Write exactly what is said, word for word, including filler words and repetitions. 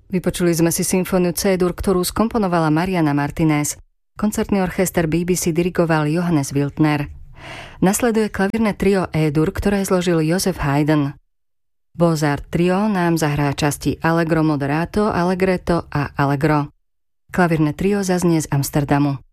Vypočuli sme si symfóniu C-dur, ktorú skomponovala Mariana Martinez. Koncertný orchester bé bé cé dirigoval Johannes Wildner. Nasleduje klavírne trio E-dur, ktoré zložil Joseph Haydn. Mozart trio nám zahrá časti Allegro moderato, Allegretto a Allegro. Klavírne trio zaznie z Amsterdamu.